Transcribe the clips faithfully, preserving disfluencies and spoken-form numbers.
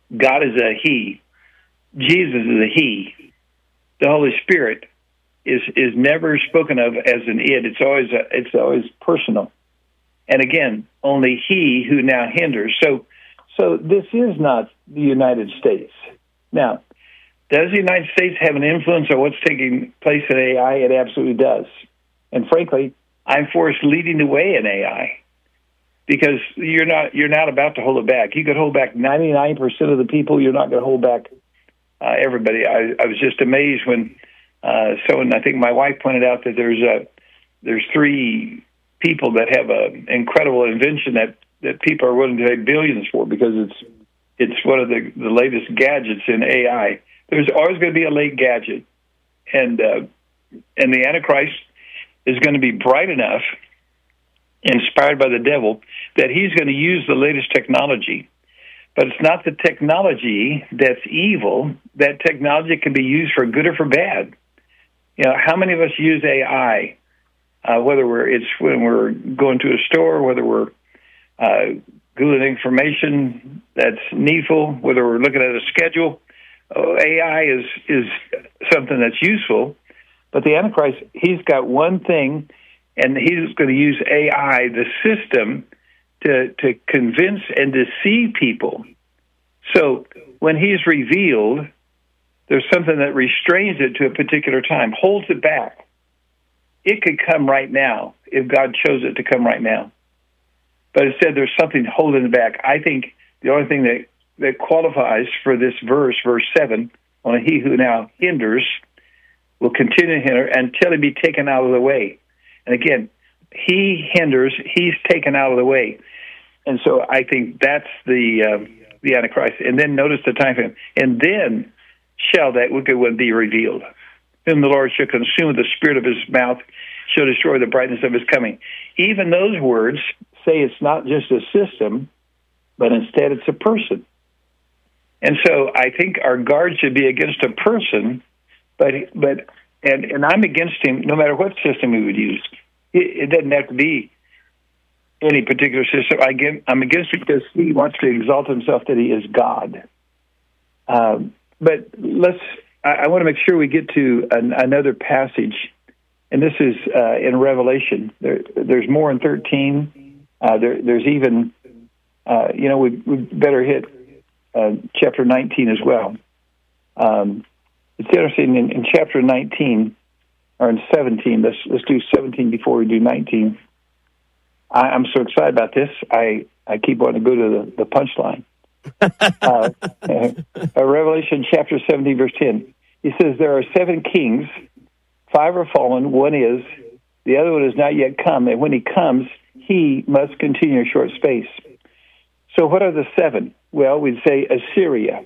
God is a he. Jesus is a he. The Holy Spirit is is never spoken of as an it. It's always a, it's always personal. And again, only he who now hinders. So, so this is not the United States. Now, does the United States have an influence on what's taking place in A I? It absolutely does. And frankly, I'm for us leading the way in A I, because you're not you're not about to hold it back. You could hold back ninety-nine percent of the people. You're not going to hold back uh, everybody. I, I was just amazed when uh, someone, I think my wife pointed out that there's a there's three people that have an incredible invention that, that people are willing to pay billions for, because it's it's one of the, the latest gadgets in A I. There's always going to be a late gadget, and uh, and the Antichrist is going to be bright enough, inspired by the devil, that he's going to use the latest technology. But it's not the technology that's evil. That technology can be used for good or for bad. You know, how many of us use A I? Uh, whether we're it's when we're going to a store, whether we're uh, Googling information that's needful, whether we're looking at a schedule. Oh, A I is is something that's useful, but the Antichrist, he's got one thing, and he's going to use A I, the system, to to convince and deceive people. So when he's revealed, there's something that restrains it to a particular time, holds it back. It could come right now if God chose it to come right now. But instead, there's something holding it back. I think the only thing that, that qualifies for this verse, verse seven, only he who now hinders will continue to hinder until he be taken out of the way. And again, he hinders, he's taken out of the way. And so I think that's the uh, the Antichrist. And then notice the time frame. And then shall that wicked one be revealed, whom the Lord shall consume with the spirit of his mouth, shall destroy the brightness of his coming. Even those words say it's not just a system, but instead it's a person. And so I think our guard should be against a person, but but and, and I'm against him no matter what system we would use. It, it doesn't have to be any particular system. I get, I'm against it because he wants to exalt himself that he is God. Um, but let's. I, I want to make sure we get to an, another passage, and this is uh, in Revelation. There, there's more in thirteen. Uh, there, there's even, uh, you know, we we better hit uh, chapter nineteen as well. Um, it's interesting in, in chapter nineteen or in seventeen. Let's let's do seventeen before we do nineteen. I, I'm so excited about this. I, I keep wanting to go to the, the punchline. uh, uh, Revelation chapter seventeen, verse ten. He says, there are seven kings, five are fallen, one is, the other one has not yet come, and when he comes, he must continue a short space. So what are the seven? Well, we'd say Assyria.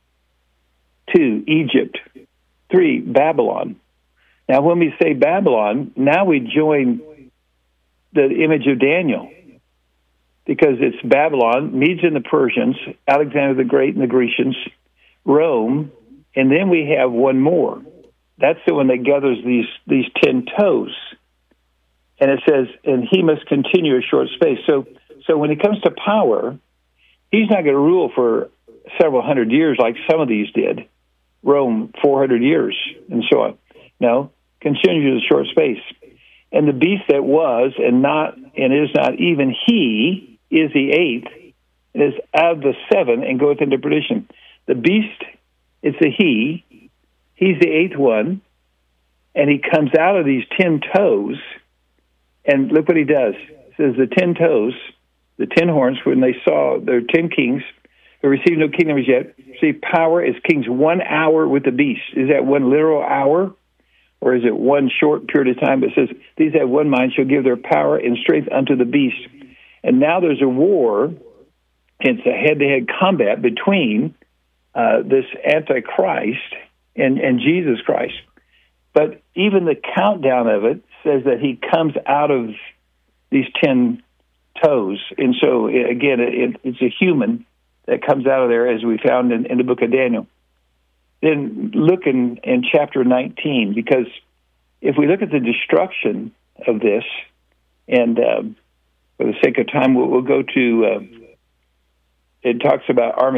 Two, Egypt. Three, Babylon. Now, when we say Babylon, now we join the image of Daniel, because it's Babylon, Medes and the Persians, Alexander the Great and the Grecians, Rome, and then we have one more. That's the one that gathers these, these ten toes. And it says, and he must continue a short space. So, so when it comes to power, he's not going to rule for several hundred years like some of these did. Rome, four hundred years, and so on. No, continues a short space. And the beast that was and not and is not even he is the eighth, and is out of the seven and goeth into perdition. The beast, it's a he. He's the eighth one, and he comes out of these ten toes. And look what he does. It says the ten toes, the ten horns, when they saw their ten kings, who received no kingdom as yet, received power as kings one hour with the beast. Is that one literal hour? Or is it one short period of time? It says, these have one mind, shall give their power and strength unto the beast. And now there's a war. It's a head-to-head combat between uh, this Antichrist and, and Jesus Christ. But even the countdown of it says that he comes out of these ten toes. And so, again, it, it's a human that comes out of there, as we found in, in the book of Daniel. Then look in, in chapter nineteen, because if we look at the destruction of this, and um, for the sake of time, we'll, we'll go to, uh, it talks about Armageddon.